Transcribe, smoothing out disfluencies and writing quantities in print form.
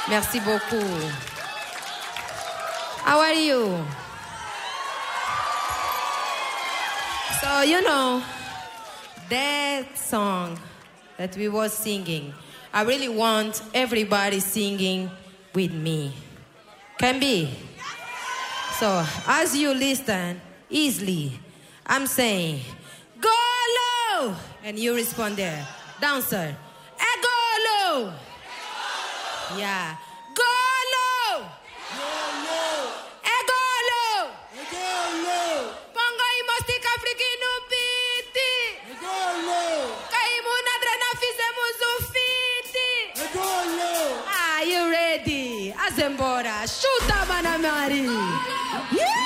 Merci beaucoup. How are you? So, you know, that song that we were singing, I really want everybody singing with me. Can be? So, as you listen easily, I'm saying, go low! And you respond there. Dancer, go low! Yeah. Go low! Pongo imostic africano piti. Kaimu nadrena fizemos fiti. Are you ready? Azembora, chuta Manamari. Yeah!